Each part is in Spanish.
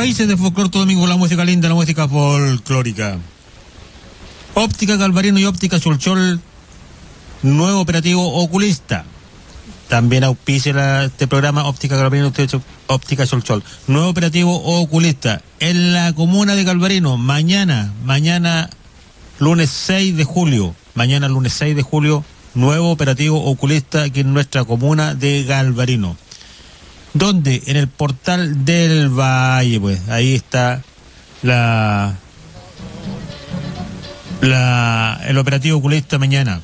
Raíces de folclore todo domingo, la música linda, la música folclórica. Óptica Galvarino y Óptica Cholchol, nuevo operativo oculista. También auspicia este programa Óptica Galvarino, Óptica Cholchol. Nuevo operativo oculista en la comuna de Galvarino. Mañana, lunes 6 de julio. Mañana, lunes 6 de julio, nuevo operativo oculista aquí en nuestra comuna de Galvarino. ¿Dónde? En el Portal del Valle, pues. Ahí está el operativo oculista mañana,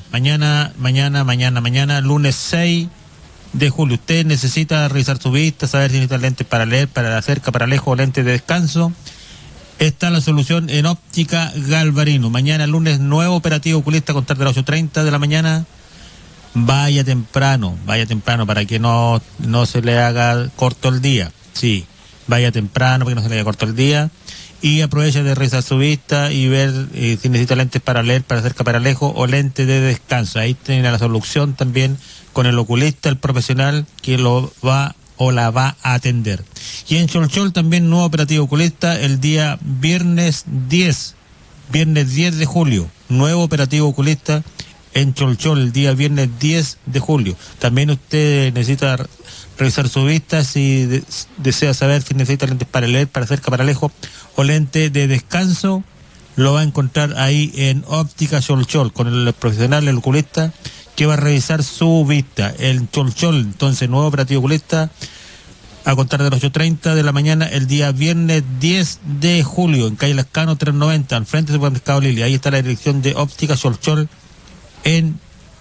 lunes 6 de julio. Usted necesita revisar su vista, saber si necesita lentes para leer, para cerca, para lejos, lentes de descanso. Está la solución en Óptica Galvarino. Mañana lunes, nuevo operativo oculista a contar de las 8:30 de la mañana. Vaya temprano para que no se le haga corto el día. Sí, vaya temprano para que no se le haga corto el día. Y aproveche de revisar su vista y ver si necesita lentes para leer, para cerca, para lejos o lentes de descanso. Ahí tiene la solución también con el oculista, el profesional que lo va o la va a atender. Y en Cholchol también nuevo operativo oculista el día viernes 10 de julio. Nuevo operativo oculista en Cholchol el día viernes 10 de julio. También usted necesita revisar su vista si desea saber si necesita lentes para leer, para cerca, para lejos o lente de descanso. Lo va a encontrar ahí en Óptica Cholchol con el profesional, el oculista que va a revisar su vista. El Cholchol, entonces, nuevo operativo oculista a contar de las 8:30 de la mañana el día viernes 10 de julio en calle Lascano 390 al frente del supermercado Lili. Ahí está la dirección de Óptica Cholchol en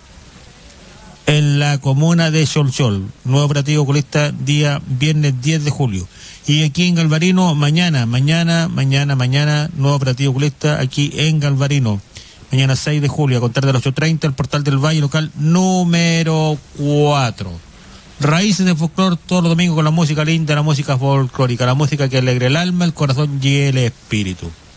la comuna de Cholchol. Nuevo operativo oculista día viernes 10 de julio. Y aquí en Galvarino, mañana, nuevo operativo oculista aquí en Galvarino. Mañana 6 de julio, a contar de las 8:30, el Portal del Valle, local número 4. Raíces de folclore todos los domingos con la música linda, la música folclórica, la música que alegra el alma, el corazón y el espíritu.